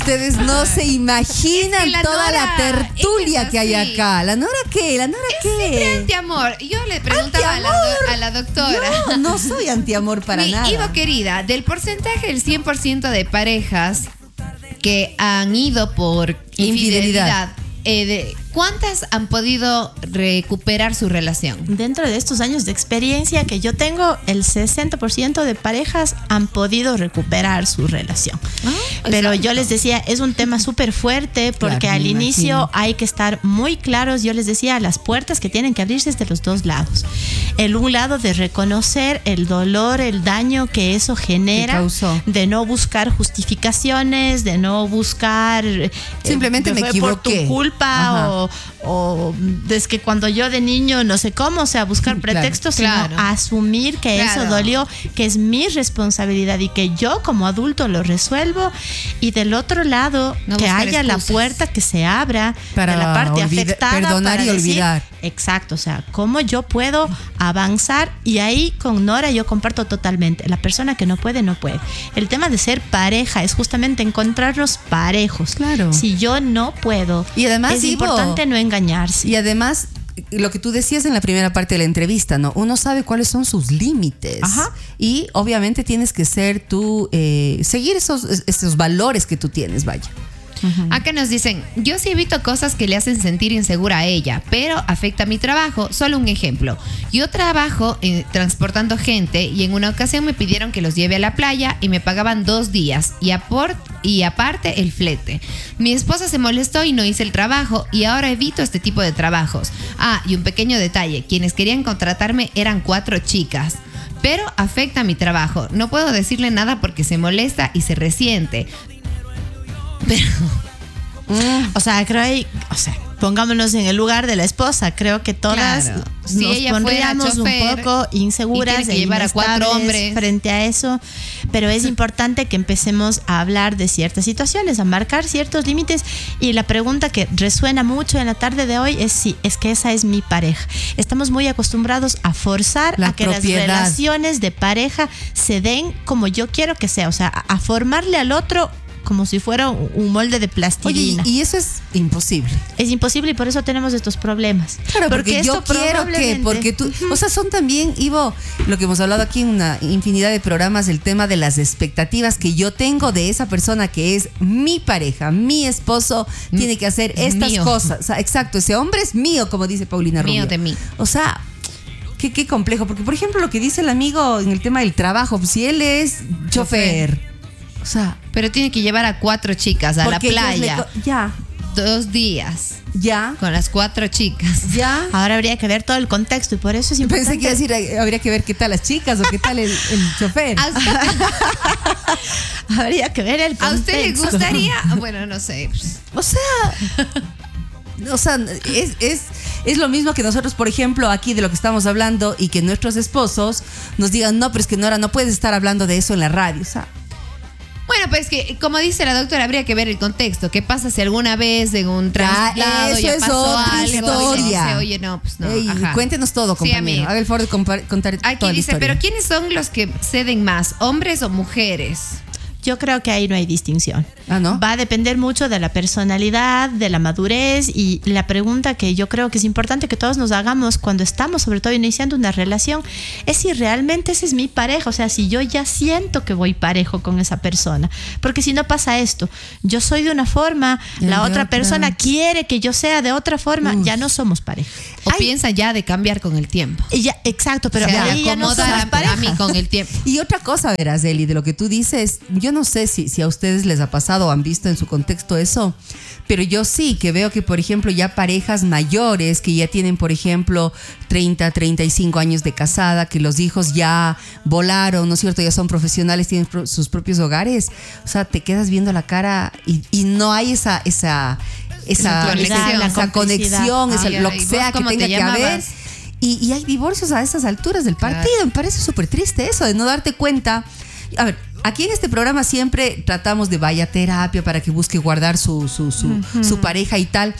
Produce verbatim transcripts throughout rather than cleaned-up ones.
Ustedes no se imaginan es que toda Nora, la tertulia que hay así. Acá. ¿La Nora qué? ¿La Nora es qué? Siempre antiamor. Yo le preguntaba a la, do, a la doctora. No, no soy antiamor para Mi nada. Ivo, querida, del porcentaje del cien por ciento de parejas que han ido por infidelidad, infidelidad eh, de, ¿cuántas han podido recuperar su relación? Dentro de estos años de experiencia que yo tengo, el sesenta por ciento de parejas han podido recuperar su relación. Ah, Pero exacto. Yo les decía, es un tema súper fuerte porque claro, al inicio imagino. Hay que estar muy claros. Yo les decía, las puertas que tienen que abrirse desde los dos lados. El un lado de reconocer el dolor, el daño que eso genera, de no buscar justificaciones, de no buscar simplemente eh, me equivoqué por tu culpa o, o es que cuando yo de niño no sé cómo, o sea, buscar pretextos, claro, sino claro. asumir que claro. eso dolió, que es mi responsabilidad y que yo como adulto lo resuelvo. Y del otro lado, no que haya excusas. La puerta que se abra para de la parte olvida, afectada, perdonar para y decir, olvidar. Exacto, o sea, cómo yo puedo avanzar. Y ahí con Nora yo comparto totalmente. La persona que no puede, no puede. El tema de ser pareja es justamente encontrarnos parejos. Claro. Si yo no puedo, y además es Ivo, importante no engañarse. Y además, lo que tú decías en la primera parte de la entrevista, ¿no? Uno sabe cuáles son sus límites. Ajá. Y obviamente tienes que ser tú, eh, seguir esos, esos valores que tú tienes, vaya. Uh-huh. Acá nos dicen, yo sí evito cosas que le hacen sentir insegura a ella, pero afecta mi trabajo. Solo un ejemplo. Yo trabajo eh, transportando gente y en una ocasión me pidieron que los lleve a la playa y me pagaban dos días y, aport, y aparte el flete. Mi esposa se molestó y no hice el trabajo y ahora evito este tipo de trabajos. Ah, y un pequeño detalle, quienes querían contratarme eran cuatro chicas. Pero afecta mi trabajo. No puedo decirle nada porque se molesta y se resiente. Pero, mm. o sea, creo que, o sea, pongámonos en el lugar de la esposa. Creo que todas claro. nos si ella pondríamos chofer, un poco inseguras y tiene que e llevar a cuatro hombres frente a eso. Pero es importante que empecemos a hablar de ciertas situaciones, a marcar ciertos límites. Y la pregunta que resuena mucho en la tarde de hoy es si es que esa es mi pareja. Estamos muy acostumbrados a forzar la a que propiedad. Las relaciones de pareja se den como yo quiero que sea. O sea, a, a formarle al otro como si fuera un molde de plastilina. Oye, y eso es imposible. Es imposible y por eso tenemos estos problemas. Claro, porque, porque yo quiero que, porque tú, o sea, son también, Ivo, lo que hemos hablado aquí en una infinidad de programas, el tema de las expectativas que yo tengo de esa persona que es mi pareja, mi esposo, mm, tiene que hacer estas mío. Cosas. O sea, exacto, ese hombre es mío, como dice Paulina Rubio. Mío de mí. O sea, qué, qué complejo, porque por ejemplo lo que dice el amigo en el tema del trabajo, pues, si él es chofer, chofer. O sea, pero tiene que llevar a cuatro chicas a la playa. Le, ya. Dos días. Ya. Con las cuatro chicas. Ya. Ahora habría que ver todo el contexto y por eso es importante. Pensé que iba a decir, habría que ver qué tal las chicas o qué tal el, el chofer. Habría que ver el contexto. ¿A usted le gustaría? Bueno, no sé. O sea, o sea, es, es, es lo mismo que nosotros, por ejemplo, aquí de lo que estamos hablando y que nuestros esposos nos digan, no, pero es que Nora, no puedes estar hablando de eso en la radio. O sea, bueno, pues que, como dice la doctora, habría que ver el contexto. ¿Qué pasa si alguna vez en un traslado ya, ya es pasó otra algo? Historia. Dice, oye, no, pues no. Ey, cuéntenos todo, compañero. Sí, haga el favor de compar- contar aquí toda dice, la historia. pero ¿quiénes son los que ceden más, hombres o mujeres? Yo creo que ahí no hay distinción. ¿Ah, no? Va a depender mucho de la personalidad, de la madurez y la pregunta que yo creo que es importante que todos nos hagamos cuando estamos, sobre todo iniciando una relación, es si realmente esa es mi pareja. O sea, si yo ya siento que voy parejo con esa persona. Porque si no pasa esto, yo soy de una forma, y la otra, otra persona quiere que yo sea de otra forma, Uf. ya no somos pareja. O Ay, piensa ya de cambiar con el tiempo. Ya, exacto, pero o sea, ahí ya no somos pareja. A mí con el tiempo. Y otra cosa, verás, Eli, de lo que tú dices, yo no sé si, si a ustedes les ha pasado o han visto en su contexto eso, pero yo sí que veo que, por ejemplo, ya parejas mayores que ya tienen, por ejemplo, treinta, treinta y cinco años de casada, que los hijos ya volaron, ¿no es cierto? Ya son profesionales, tienen pro- sus propios hogares. O sea, te quedas viendo la cara y, y no hay esa esa esa, conexión, esa, esa conexión, esa, ay, lo ay, que sea que tenga que haber. Y, y hay divorcios a esas alturas del partido. Claro. Me parece súper triste eso, de no darte cuenta. A ver, aquí en este programa siempre tratamos de vaya terapia para que busque guardar su, su, su, uh-huh. su pareja y tal.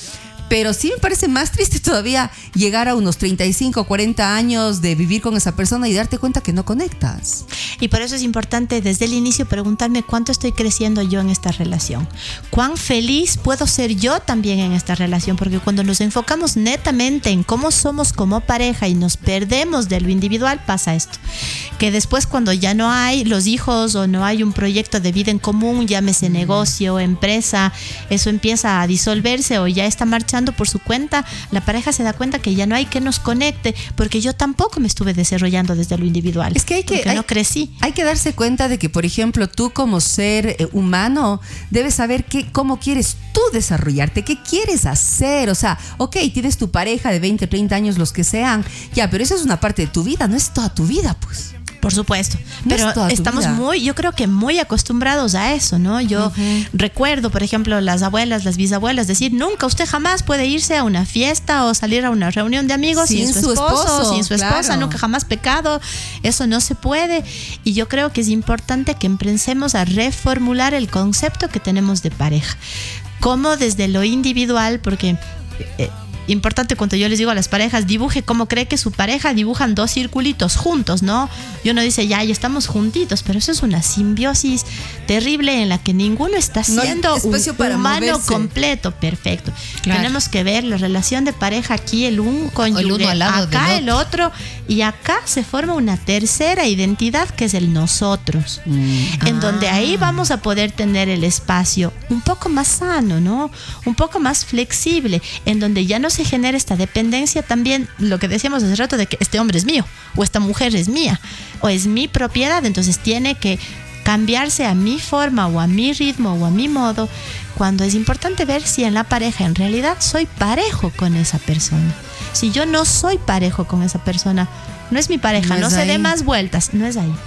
Pero sí me parece más triste todavía llegar a unos treinta y cinco, cuarenta años de vivir con esa persona y darte cuenta que no conectas. Y por eso es importante desde el inicio preguntarme cuánto estoy creciendo yo en esta relación. Cuán feliz puedo ser yo también en esta relación, porque cuando nos enfocamos netamente en cómo somos como pareja y nos perdemos de lo individual, pasa esto. Que después cuando ya no hay los hijos o no hay un proyecto de vida en común, llámese negocio, empresa, eso empieza a disolverse o ya está marchando por su cuenta, la pareja se da cuenta que ya no hay que nos conecte, porque yo tampoco me estuve desarrollando desde lo individual. Es que hay que, hay, no crecí. Hay que darse cuenta de que, por ejemplo, tú como ser eh, humano debes saber qué, cómo quieres tú desarrollarte, qué quieres hacer. O sea, ok, tienes tu pareja de veinte, treinta años, los que sean, ya, pero eso es una parte de tu vida, no es toda tu vida, pues. Por supuesto, no pero estamos muy, yo creo que muy acostumbrados a eso, ¿no? Yo uh-huh. recuerdo, por ejemplo, las abuelas, las bisabuelas decir, nunca, usted jamás puede irse a una fiesta o salir a una reunión de amigos sin, sin su, su esposo, esposo, sin su esposa, claro. Nunca jamás pecado, eso no se puede. Y yo creo que es importante que empecemos a reformular el concepto que tenemos de pareja, como desde lo individual, porque... Eh, importante cuando yo les digo a las parejas, dibuje cómo cree que su pareja, dibujan dos circulitos juntos, ¿no? Y uno dice, ya, ya estamos juntitos, pero eso es una simbiosis terrible en la que ninguno está siendo no un humano moverse. Completo, perfecto. Claro. Tenemos que ver la relación de pareja aquí, el un cónyuge, el uno al lado acá el otro. otro, y acá se forma una tercera identidad que es el nosotros, mm. en ah. donde ahí vamos a poder tener el espacio un poco más sano, ¿no? Un poco más flexible, en donde ya no se genera esta dependencia también, lo que decíamos hace rato de que este hombre es mío o esta mujer es mía o es mi propiedad, entonces tiene que cambiarse a mi forma o a mi ritmo o a mi modo, cuando es importante ver si en la pareja en realidad soy parejo con esa persona. Si yo no soy parejo con esa persona, no es mi pareja, no, no se dé más vueltas, no es ahí.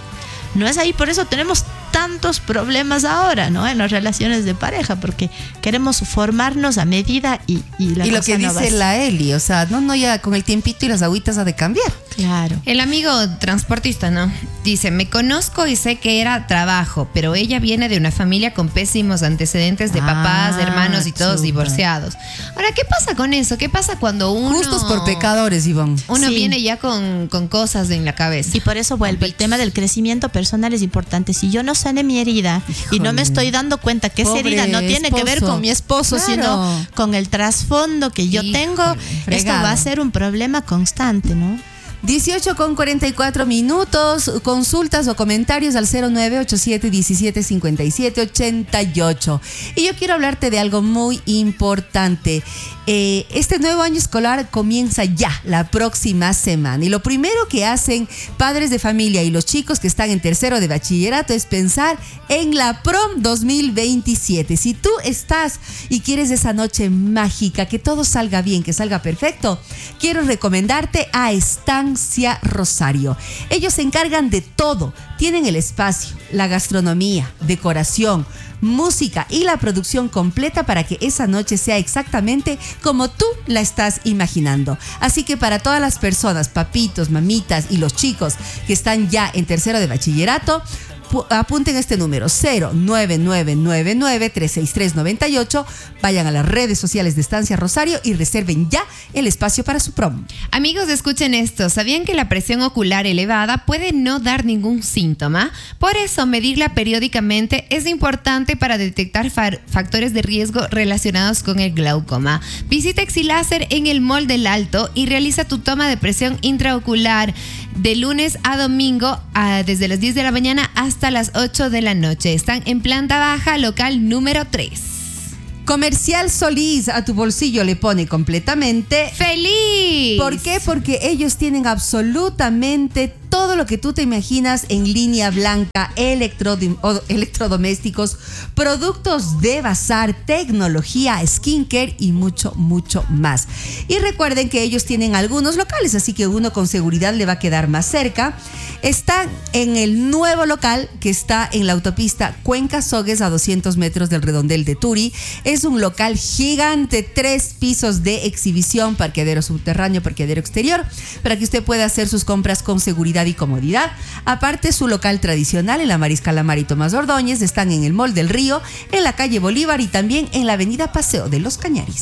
No es ahí, por eso tenemos tantos problemas ahora, ¿no? En las relaciones de pareja, porque queremos formarnos a medida y, y la y cosa lo que no dice va. La Eli, o sea, no, no, ya con el tiempito y las agüitas ha de cambiar. Claro. El amigo transportista, ¿no? Dice, me conozco y sé que era trabajo, pero ella viene de una familia con pésimos antecedentes de ah, papás, de hermanos y todos super. divorciados. Ahora, ¿qué pasa con eso? ¿Qué pasa cuando uno... Justos por pecadores, Ivonne. Uno sí. viene ya con, con cosas en la cabeza. Y por eso vuelve, el tema del crecimiento personal es importante. Si yo no sané mi herida, híjole, y no me estoy dando cuenta que esa herida no tiene esposo. que ver con mi esposo, claro. sino con el trasfondo que yo híjole, tengo, fregado. Esto va a ser un problema constante, ¿no? dieciocho con cuarenta y cuatro minutos, consultas o comentarios al cero nueve ocho siete diecisiete cincuenta y siete ochenta y ocho. Y yo quiero hablarte de algo muy importante. Eh, este nuevo año escolar comienza ya, la próxima semana. Y lo primero que hacen padres de familia y los chicos que están en tercero de bachillerato es pensar en la prom dos mil veintisiete. Si tú estás y quieres esa noche mágica, que todo salga bien, que salga perfecto, quiero recomendarte a Estancia Rosario. Ellos se encargan de todo. Tienen el espacio, la gastronomía, decoración, música y la producción completa para que esa noche sea exactamente como tú la estás imaginando. Así que para todas las personas, papitos, mamitas y los chicos que están ya en tercero de bachillerato, apunten este número cero nueve nueve nueve nueve tres seis tres nueve ocho, vayan a las redes sociales de Estancia Rosario y reserven ya el espacio para su prom. Amigos, escuchen esto. ¿Sabían que la presión ocular elevada puede no dar ningún síntoma? Por eso medirla periódicamente es importante para detectar fa- factores de riesgo relacionados con el glaucoma. Visita Exiláser en el Mall del Alto y realiza tu toma de presión intraocular de lunes a domingo a, desde las diez de la mañana hasta las ocho de la noche. Están en planta baja, local número tres. Comercial Solís, a tu bolsillo le pone completamente ¡feliz! ¿Por qué? Porque ellos tienen absolutamente todo lo que tú te imaginas en línea blanca, electrodom- electrodomésticos, productos de bazar, tecnología, skincare y mucho, mucho más. Y recuerden que ellos tienen algunos locales, así que uno con seguridad le va a quedar más cerca. Están en el nuevo local que está en la autopista Cuenca-Sogues a doscientos metros del redondel de Turi. Es un local gigante, tres pisos de exhibición, parqueadero subterráneo, parqueadero exterior, para que usted pueda hacer sus compras con seguridad y comodidad. Aparte, su local tradicional en la Mariscal La Mar y Tomás Ordóñez están en el Mall del Río, en la calle Bolívar y también en la avenida Paseo de los Cañaris.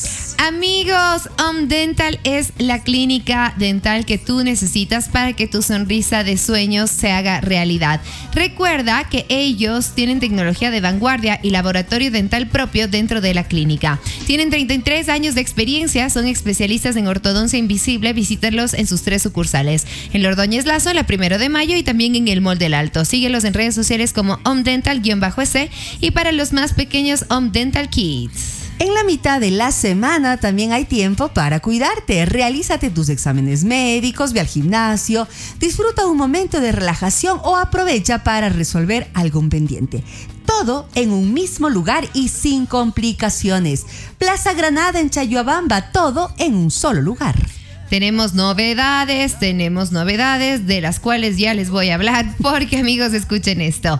Amigos, Om Dental es la clínica dental que tú necesitas para que tu sonrisa de sueños se haga realidad. Recuerda que ellos tienen tecnología de vanguardia y laboratorio dental propio dentro de la clínica. Tienen treinta y tres años de experiencia, son especialistas en ortodoncia invisible. Visítenlos en sus tres sucursales, en la Ordóñez Lazo, la Primero de Mayo y también en el Mall del Alto. Síguelos en redes sociales como Om Dental-S y para los más pequeños Om Dental Kids. En la mitad de la semana también hay tiempo para cuidarte. Realízate tus exámenes médicos, ve al gimnasio, disfruta un momento de relajación o aprovecha para resolver algún pendiente. Todo en un mismo lugar y sin complicaciones. Plaza Granada en Chayhuabamba, todo en un solo lugar. Tenemos novedades, tenemos novedades de las cuales ya les voy a hablar porque, amigos, escuchen esto.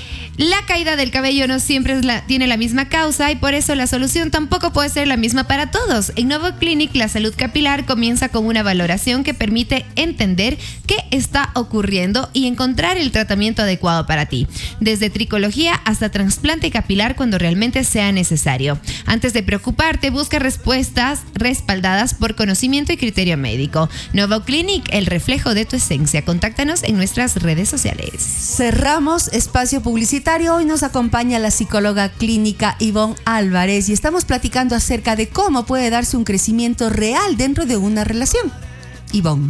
La caída del cabello no siempre es la, tiene la misma causa y por eso la solución tampoco puede ser la misma para todos. En Novo Clinic, la salud capilar comienza con una valoración que permite entender qué está ocurriendo y encontrar el tratamiento adecuado para ti. Desde tricología hasta trasplante capilar cuando realmente sea necesario. Antes de preocuparte, busca respuestas respaldadas por conocimiento y criterio médico. Novo Clinic, el reflejo de tu esencia. Contáctanos en nuestras redes sociales. Cerramos espacio publicitario. Hoy nos acompaña la psicóloga clínica Ivonne Álvarez y estamos platicando acerca de cómo puede darse un crecimiento real dentro de una relación. Ivonne.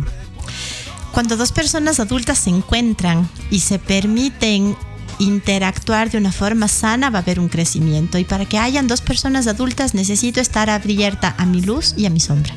Cuando dos personas adultas se encuentran y se permiten interactuar de una forma sana, va a haber un crecimiento. Y para que hayan dos personas adultas necesito estar abierta a mi luz y a mi sombra.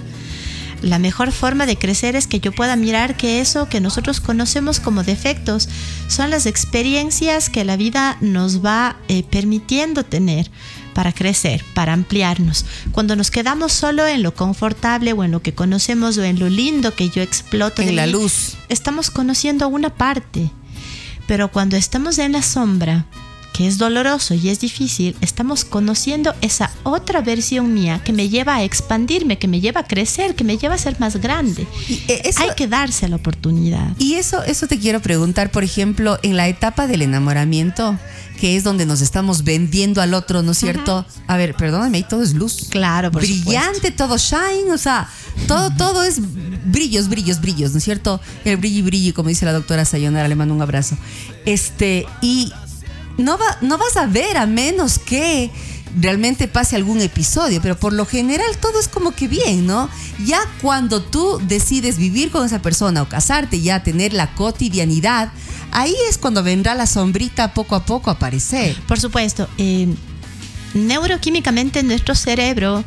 La mejor forma de crecer es que yo pueda mirar que eso que nosotros conocemos como defectos son las experiencias que la vida nos va eh, permitiendo tener para crecer, para ampliarnos. Cuando nos quedamos solo en lo confortable o en lo que conocemos o en lo lindo que yo exploto en de la mí, luz, estamos conociendo una parte. Pero cuando estamos en la sombra, que es doloroso y es difícil, estamos conociendo esa otra versión mía que me lleva a expandirme, que me lleva a crecer, que me lleva a ser más grande. Y eso, hay que darse la oportunidad. Y eso, eso te quiero preguntar, por ejemplo, en la etapa del enamoramiento, que es donde nos estamos vendiendo al otro, ¿no es cierto? Uh-huh. A ver, perdóname, ahí todo es luz. Claro, por brillante, supuesto. Todo shine, o sea, todo, uh-huh. todo es brillos, brillos, brillos, ¿no es cierto? El brillo y brillo, como dice la doctora Sayonara, le mando un abrazo. Este, y No, va, no vas a ver a menos que realmente pase algún episodio, pero por lo general todo es como que bien, ¿no? Ya cuando tú decides vivir con esa persona o casarte, ya tener la cotidianidad, ahí es cuando vendrá la sombrita poco a poco a aparecer. Por supuesto, eh, neuroquímicamente nuestro cerebro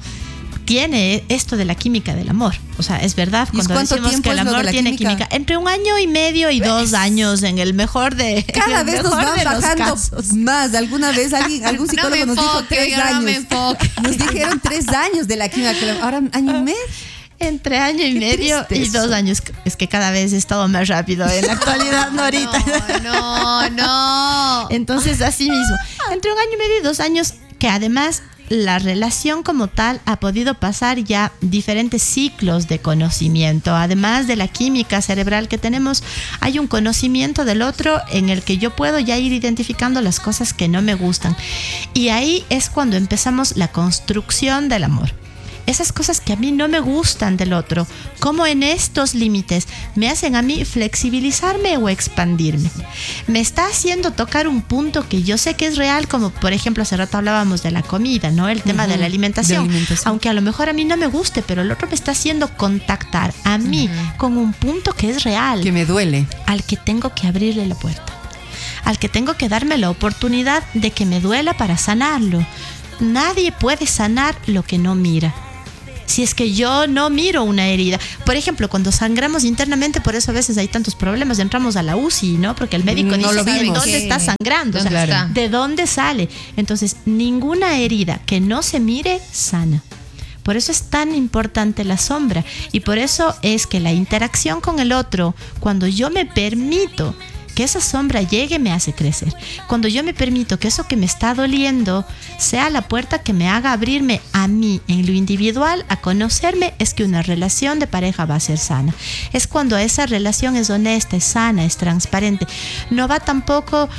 tiene esto de la química del amor. O sea, es verdad cuando decimos que el amor tiene química? química. Entre un año y medio y dos años, en el mejor de Cada vez nos van bajando más. Alguna vez alguien, algún psicólogo no nos enfoque, dijo tres años. No nos dijeron tres años de la química. Ahora año y medio. Entre año y medio y dos eso. años. Es que cada vez es todo más rápido en la actualidad, Norita. No, no, no. Entonces, así mismo. Entre un año y medio y dos años, que además la relación como tal ha podido pasar ya diferentes ciclos de conocimiento. Además de la química cerebral que tenemos, hay un conocimiento del otro en el que yo puedo ya ir identificando las cosas que no me gustan. Y ahí es cuando empezamos la construcción del amor. Esas cosas que a mí no me gustan del otro, como en estos límites me hacen a mí flexibilizarme o expandirme. Me está haciendo tocar un punto que yo sé que es real, como por ejemplo hace rato hablábamos de la comida, ¿no? El tema uh-huh. de la alimentación. De alimentación. Aunque a lo mejor a mí no me guste, pero el otro me está haciendo contactar a mí uh-huh. con un punto que es real. Que me duele. Al que tengo que abrirle la puerta. Al que tengo que darme la oportunidad de que me duela para sanarlo. Nadie puede sanar lo que no mira. Si es que yo no miro una herida. Por ejemplo, cuando sangramos internamente, por eso a veces hay tantos problemas, entramos a la U C I, ¿no? Porque el médico no dice, ¿de dónde está sangrando? O sea, claro. ¿De dónde sale? Entonces, ninguna herida que no se mire sana. Por eso es tan importante la sombra. Y por eso es que la interacción con el otro, cuando yo me permito que esa sombra llegue, me hace crecer. Cuando yo me permito que eso que me está doliendo sea la puerta que me haga abrirme a mí en lo individual, a conocerme, es que una relación de pareja va a ser sana. Es cuando esa relación es honesta, es sana, es transparente. No va tampoco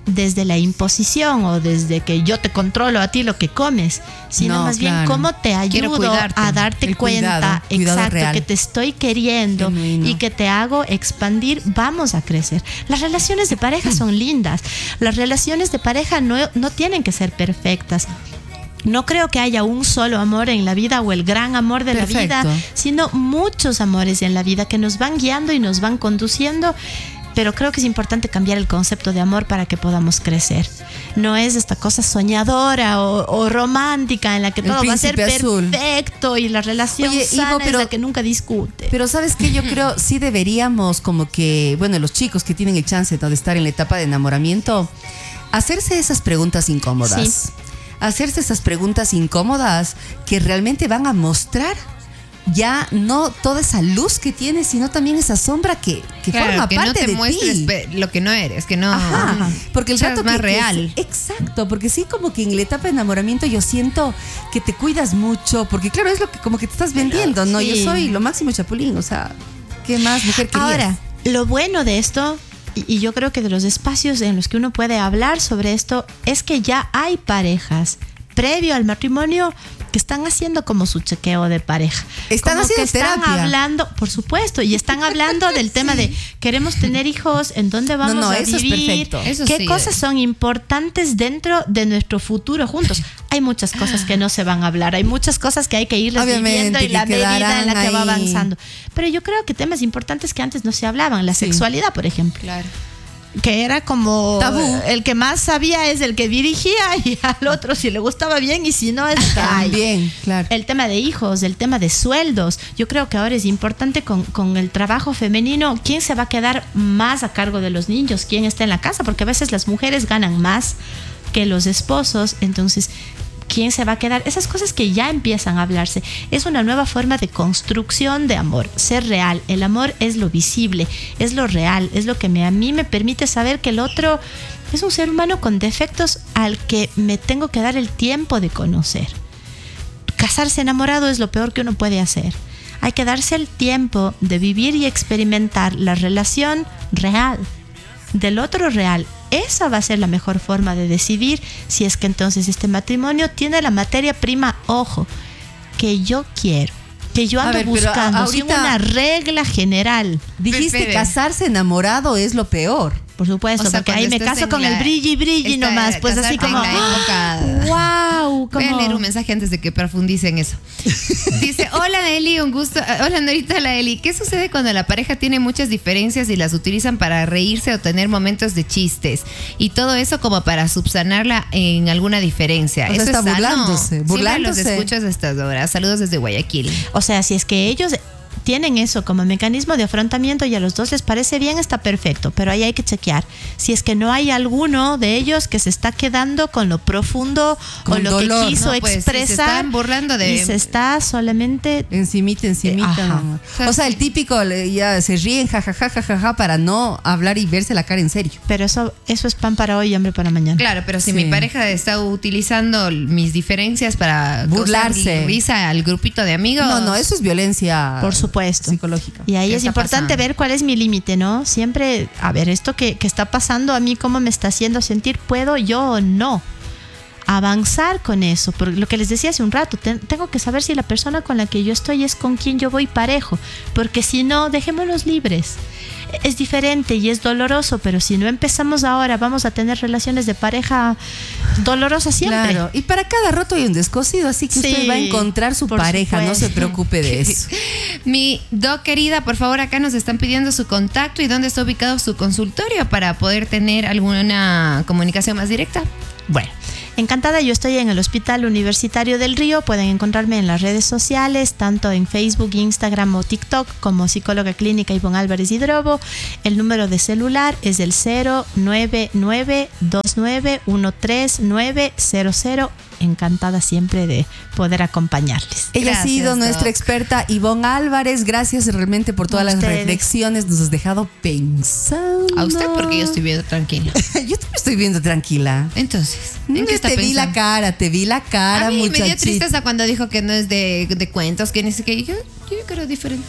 desde la imposición o desde que yo te controlo a ti lo que comes, sino No, más claro. bien cómo te ayudo a darte El cuenta, cuidado, cuidado exacto, real. que te estoy queriendo Genuino. y que te hago expandir, vamos a crecer. Las relaciones de pareja son lindas. Las relaciones de pareja no, no tienen que ser perfectas. No creo que haya un solo amor en la vida o el gran amor de Perfecto. la vida, sino muchos amores en la vida que nos van guiando y nos van conduciendo. Pero creo que es importante cambiar el concepto de amor para que podamos crecer. No es esta cosa soñadora o, o romántica en la que El todo va a ser príncipe azul. perfecto y la relación Oye, sana Ivo, pero- es la que nunca discute. Pero ¿sabes qué? Yo creo sí deberíamos como que, bueno, los chicos que tienen el chance, ¿no?, de estar en la etapa de enamoramiento, hacerse esas preguntas incómodas. Sí. Hacerse esas preguntas incómodas que realmente van a mostrar ya no toda esa luz que tienes, sino también esa sombra que, que Claro, forma que parte no te de muestres ti. pe- lo que no eres, que no. Ajá, porque el seas rato más que, que real. es- exacto, porque sí, como que en la etapa de enamoramiento yo siento que te cuidas mucho, porque claro, es lo que como que te estás vendiendo, ¿no? sí. Yo soy lo máximo chapulín, o sea, ¿qué más mujer querías? Ahora, lo bueno de esto, y, y yo creo que de los espacios en los que uno puede hablar sobre esto, es que ya hay parejas previo al matrimonio que están haciendo como su chequeo de pareja. Están Como haciendo que están terapia. hablando, por supuesto, y están hablando del tema de queremos tener hijos, en dónde vamos no, a eso es vivir, perfecto. Eso qué sí cosas es. son importantes dentro de nuestro futuro juntos. Hay muchas cosas que no se van a hablar, hay muchas cosas que hay que irlas Obviamente, viviendo y que la medida en la que va quedarán ahí. avanzando. Pero yo creo que temas importantes que antes no se hablaban, la Sí. sexualidad, por ejemplo, Claro. que era como Tabú. el que más sabía es el que dirigía y al otro si le gustaba bien y si no está ahí. También, claro. El tema de hijos, el tema de sueldos. Yo creo que ahora es importante con, con el trabajo femenino, quién se va a quedar más a cargo de los niños, quién está en la casa, porque a veces las mujeres ganan más que los esposos, entonces quién se va a quedar, esas cosas que ya empiezan a hablarse. Es una nueva forma de construcción de amor, ser real. El amor es lo visible, es lo real, es lo que me, a mí me permite saber que el otro es un ser humano con defectos al que me tengo que dar el tiempo de conocer. Casarse enamorado es lo peor que uno puede hacer. Hay que darse el tiempo de vivir y experimentar la relación real del otro real. Esa va a ser la mejor forma de decidir si es que entonces este matrimonio tiene la materia prima, ojo, que yo quiero, que yo A ando ver, pero a- buscando, sin ahorita- una regla general. Dijiste Espere. casarse enamorado es lo peor. Por supuesto, O sea, porque cuando ahí me estás caso en con la- el brilli brilli está- nomás, pues así casarte como en la época. wow, Voy a leer un mensaje antes de que profundice en eso. Dice, hola Nelly, un gusto. Ah, Hola Norita, la Eli. ¿Qué sucede cuando la pareja tiene muchas diferencias y las utilizan para reírse o tener momentos de chistes? Y todo eso como para subsanarla en alguna diferencia. O sea, ¿Eso está es sano? burlándose, Siempre burlándose. los escuchas a estas horas. Saludos desde Guayaquil. O sea, si es que ellos tienen eso como mecanismo de afrontamiento y a los dos les parece bien, está perfecto, pero ahí hay que chequear. Si es que no hay alguno de ellos que se está quedando con lo profundo Con o lo dolor. que quiso No, pues, si se expresar están burlando de- y se está solamente Encimita, encimita. Ajá. nomás. O sea, el típico, le- ya se ríen, jajaja, jajaja, para no hablar y verse la cara en serio. pero eso eso es pan para hoy y hambre para mañana. Claro, pero si Sí. mi pareja está utilizando mis diferencias para Burlarse. causar risa al grupito de amigos. No, no, eso es violencia. Por supuesto. Psicológica. Y ahí ¿Qué es está importante pasando? ver cuál es mi límite, ¿no? Siempre, a ver, esto que, que está pasando a mí, cómo me está haciendo sentir, ¿puedo yo o no avanzar con eso? Porque lo que les decía hace un rato, te- tengo que saber si la persona con la que yo estoy es con quien yo voy parejo, porque si no, dejémoslos libres. Es diferente y es doloroso, pero si no empezamos ahora, vamos a tener relaciones de pareja dolorosas siempre. Claro, y para cada roto hay un descosido, así que Sí, usted va a encontrar su por pareja, no se supuesto. preocupe de eso. Mi doc querida, por favor, acá nos están pidiendo su contacto y dónde está ubicado su consultorio para poder tener alguna comunicación más directa. Bueno, encantada, yo estoy en el Hospital Universitario del Río, pueden encontrarme en las redes sociales, tanto en Facebook, Instagram o TikTok como psicóloga clínica Ivonne Álvarez Hidrobo. El número de celular es el cero nueve nueve dos nueve uno tres nueve cero cero. Encantada siempre de poder acompañarles. Ella ha Gracias, sido Doc. nuestra experta Ivonne Álvarez. Gracias realmente por todas las Ustedes. reflexiones. Nos has dejado pensando. A usted porque yo estoy viendo tranquila. Yo te estoy viendo tranquila. Entonces, ¿en No, qué está te vi la pensando? cara, te vi la cara, A mí me dio muchachita. tristeza cuando dijo que no es de, de cuentos, que ni siquiera yo, yo creo diferente.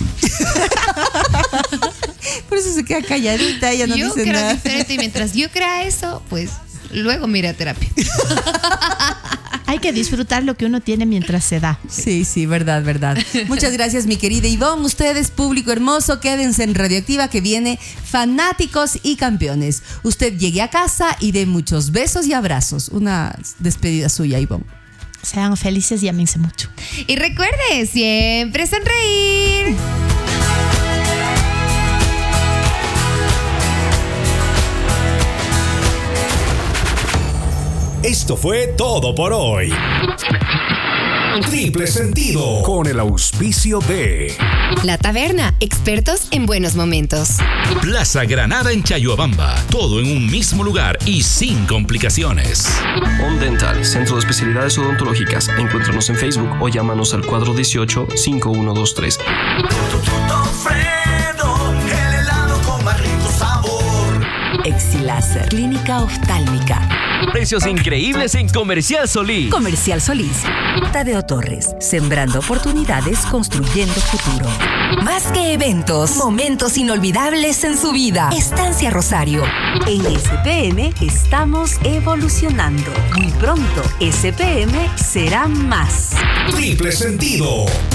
Por eso se queda calladita, ella no yo dice creo nada. diferente y mientras yo crea eso, pues luego mire a terapia. Hay que disfrutar lo que uno tiene mientras se da. Sí, sí, verdad, verdad. Muchas gracias, mi querida Ivonne. Ustedes, público hermoso, quédense en Radioactiva, que viene Fanáticos y Campeones. Usted llegue a casa y dé muchos besos y abrazos. Una despedida suya, Ivonne. Sean felices y ámense mucho. Y recuerde, siempre sonreír. Esto fue todo por hoy. Triple Sentido, con el auspicio de La Taberna, expertos en buenos momentos. Plaza Granada en Chayuabamba, todo en un mismo lugar y sin complicaciones. On Dental, Centro de Especialidades Odontológicas. Encuéntranos en Facebook o llámanos al cuatro uno ocho, cinco uno dos tres. El helado con más rico sabor. Exiláser, clínica oftálmica. Precios increíbles en Comercial Solís. Comercial Solís. Tadeo Torres, sembrando oportunidades, construyendo futuro. Más que eventos, momentos inolvidables en su vida. Estancia Rosario. En S P M estamos evolucionando. Muy pronto, S P M será más. Triple Sentido.